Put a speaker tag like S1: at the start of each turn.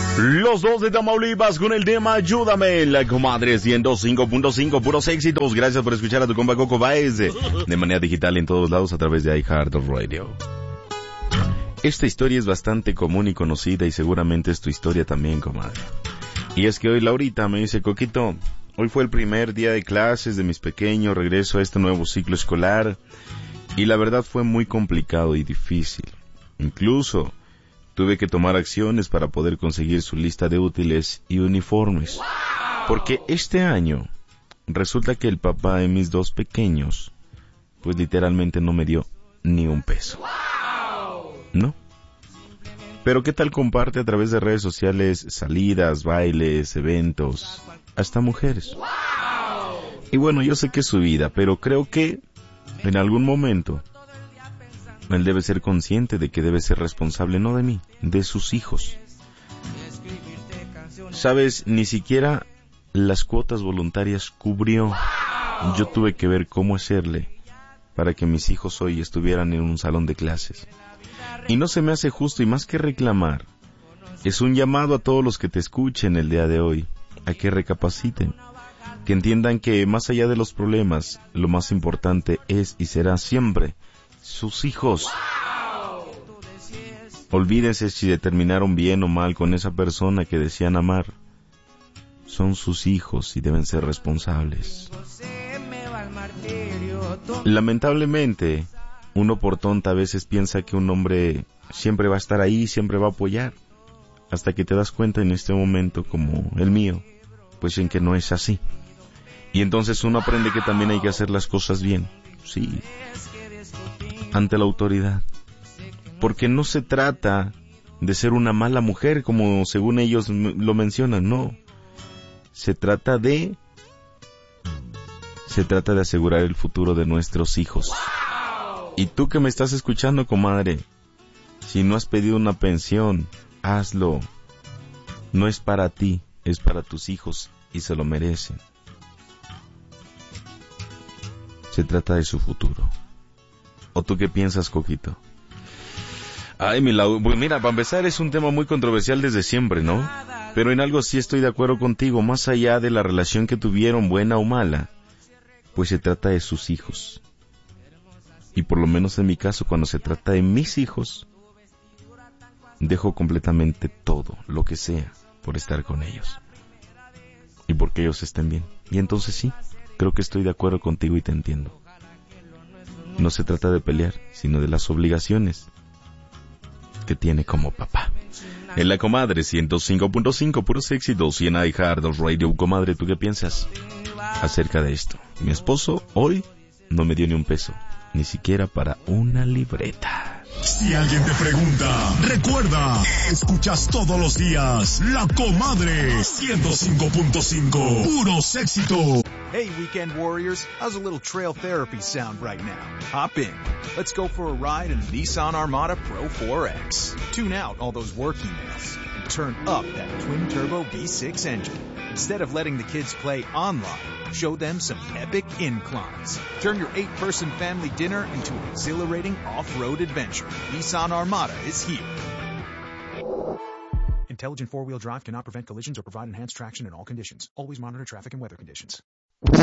S1: Los dos de Tamaulipas con el tema Ayúdame, la comadre 105.5, puros éxitos. Gracias por escuchar a tu compa Coco Baez de manera digital en todos lados a través de iHeartRadio. Esta historia es bastante común y conocida y seguramente es tu historia también, comadre. Y es que hoy Laurita me dice, Coquito, hoy fue el primer día de clases de mis pequeños, regreso a este nuevo ciclo escolar y la verdad fue muy complicado y difícil. Incluso tuve que tomar acciones para poder conseguir su lista de útiles y uniformes. Porque este año resulta que el papá de mis dos pequeños, pues literalmente no me dio ni un peso. ¿No? Pero ¿qué tal comparte a través de redes sociales salidas, bailes, eventos, hasta mujeres? Y bueno, yo sé que es su vida, pero creo que en algún momento él debe ser consciente de que debe ser responsable no de mí, de sus hijos. Sabes, ni siquiera las cuotas voluntarias cubrió. Yo tuve que ver cómo hacerle para que mis hijos hoy estuvieran en un salón de clases. Y no se me hace justo, y más que reclamar, es un llamado a todos los que te escuchen el día de hoy, a que recapaciten, que entiendan que más allá de los problemas, lo más importante es y será siempre sus hijos. Olvídense si determinaron bien o mal con esa persona que decían amar. Son sus hijos y deben ser responsables. Lamentablemente, uno por tonta a veces piensa que un hombre siempre va a estar ahí, siempre va a apoyar, hasta que te das cuenta en este momento, como el mío, pues en que no es así. Y entonces uno aprende que también hay que hacer las cosas bien, sí, ante la autoridad. Porque no se trata de ser una mala mujer, como según ellos lo mencionan, no. Se trata de asegurar el futuro de nuestros hijos. Y tú que me estás escuchando, comadre, si no has pedido una pensión, hazlo. No es para ti, es para tus hijos y se lo merecen. Se trata de su futuro. ¿O tú qué piensas, Coquito? Ay, pues mira, para empezar es un tema muy controversial desde siempre, ¿no? Pero en algo sí estoy de acuerdo contigo, más allá de la relación que tuvieron, buena o mala, pues se trata de sus hijos. Y por lo menos en mi caso, cuando se trata de mis hijos, dejo completamente todo, lo que sea, por estar con ellos. Y porque ellos estén bien. Y entonces sí, creo que estoy de acuerdo contigo y te entiendo. No se trata de pelear, sino de las obligaciones que tiene como papá. En la comadre 105.5, puros éxitos y en iHeartRadio. Comadre, ¿tú qué piensas acerca de esto? Mi esposo hoy no me dio ni un peso, ni siquiera para una libreta.
S2: Si alguien te pregunta, recuerda, escuchas todos los días La Comadre 105.5, puros éxitos.
S3: Hey, weekend warriors, how's a little trail therapy sound right now? Hop in. Let's go for a ride in the Nissan Armada Pro 4X. Tune out all those work emails and turn up that twin-turbo V6 engine. Instead of letting the kids play online, show them some epic inclines. Turn your 8-person family dinner into an exhilarating off-road adventure. Nissan Armada is here. Intelligent four-wheel drive cannot prevent collisions or provide enhanced traction in all conditions. Always monitor traffic and weather conditions.